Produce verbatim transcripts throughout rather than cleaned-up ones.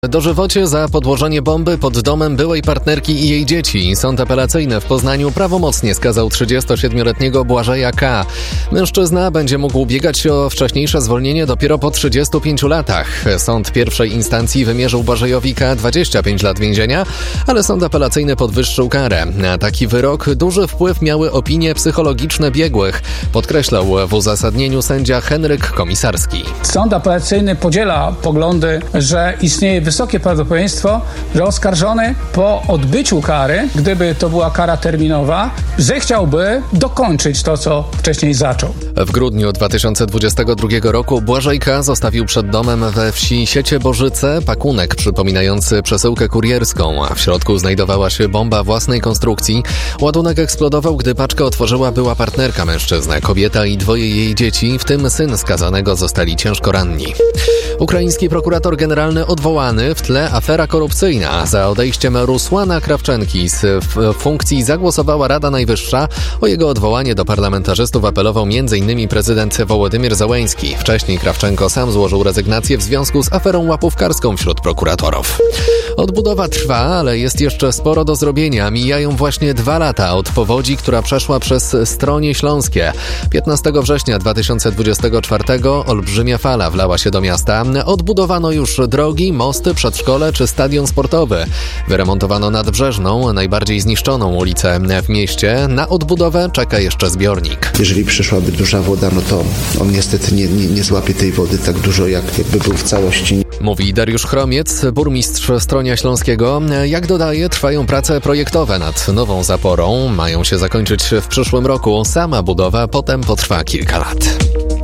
Dożywocie za podłożenie bomby pod domem byłej partnerki i jej dzieci. Sąd apelacyjny w Poznaniu prawomocnie skazał trzydziestosiedmioletniego Błażeja K. Mężczyzna będzie mógł ubiegać się o wcześniejsze zwolnienie dopiero po trzydziestu pięciu latach. Sąd pierwszej instancji wymierzył Błażejowi K. dwadzieścia pięć lat więzienia, ale sąd apelacyjny podwyższył karę. Na taki wyrok duży wpływ miały opinie psychologiczne biegłych, podkreślał w uzasadnieniu sędzia Henryk Komisarski. Sąd apelacyjny podziela poglądy, że istnieje wysokie prawdopodobieństwo, że oskarżony po odbyciu kary, gdyby to była kara terminowa, zechciałby dokończyć to, co wcześniej zaczął. W grudniu dwa tysiące dwudziestego drugiego roku Błażej K. zostawił przed domem we wsi Siecie-Bożyce pakunek przypominający przesyłkę kurierską, a w środku znajdowała się bomba własnej konstrukcji. Ładunek eksplodował, gdy paczkę otworzyła była partnerka mężczyzny. Kobieta i dwoje jej dzieci, w tym syn skazanego, zostali ciężko ranni. Ukraiński prokurator generalny odwołany, w tle afera korupcyjna. Za odejściem Rusłana Krawczenki z funkcji zagłosowała Rada Najwyższa. O jego odwołanie do parlamentarzystów apelował m.in. prezydent Wołodymyr Zełenski. Wcześniej Krawczenko sam złożył rezygnację w związku z aferą łapówkarską wśród prokuratorów. Odbudowa trwa, ale jest jeszcze sporo do zrobienia. Mijają właśnie dwa lata od powodzi, która przeszła przez Stronie Śląskie. piętnastego września dwa tysiące dwudziestego czwartego olbrzymia fala wlała się do miasta. Odbudowano już drogi, mosty, przedszkole czy stadion sportowy. Wyremontowano Nadbrzeżną, najbardziej zniszczoną ulicę w mieście. Na odbudowę czeka jeszcze zbiornik. Jeżeli przyszłaby duża woda, no to on niestety nie, nie, nie złapie tej wody tak dużo, jak jakby był w całości. Mówi Dariusz Chromiec, burmistrz Stronia Śląskiego. Jak dodaje, trwają prace projektowe nad nową zaporą. Mają się zakończyć w przyszłym roku. Sama budowa potem potrwa kilka lat.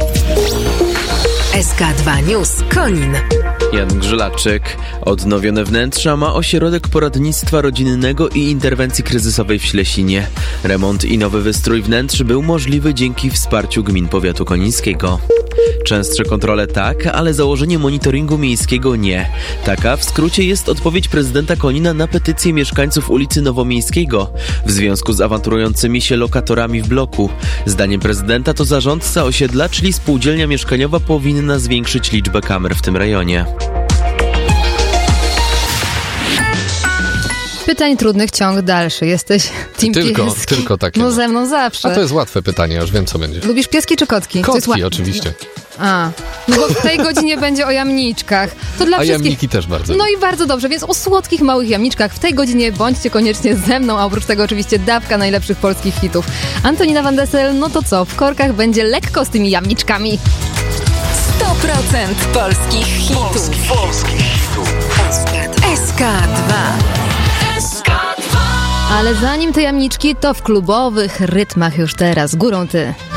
S K dwa News Konin. Jan Grzylaczyk. Odnowione wnętrza ma ośrodek poradnictwa rodzinnego i interwencji kryzysowej w Ślesinie. Remont i nowy wystrój wnętrz był możliwy dzięki wsparciu gmin powiatu konińskiego. Częstsze kontrole tak, ale założenie monitoringu miejskiego nie. Taka w skrócie jest odpowiedź prezydenta Konina na petycję mieszkańców ulicy Nowomiejskiego w związku z awanturującymi się lokatorami w bloku. Zdaniem prezydenta to zarządca osiedla, czyli spółdzielnia mieszkaniowa, powinna zwiększyć liczbę kamer w tym rejonie. Pytań trudnych ciąg dalszy. Jesteś team Tylko, pieski. tylko takie. No ze mną zawsze. A to jest łatwe pytanie, już wiem co będzie. Lubisz pieski czy kotki? Kotki oczywiście. A, no bo w tej godzinie będzie o jamniczkach. To dla A wszystkich... jamniki też bardzo. No i bardzo dobrze, więc o słodkich, małych jamniczkach w tej godzinie bądźcie koniecznie ze mną, a oprócz tego oczywiście dawka najlepszych polskich hitów. Antonina Van Dessel, no to co? W korkach będzie lekko z tymi jamniczkami. sto procent polskich hitów. Polskich, polskich hitów. S K dwa. Ale zanim te jamniczki, to w klubowych rytmach już teraz. Górą ty.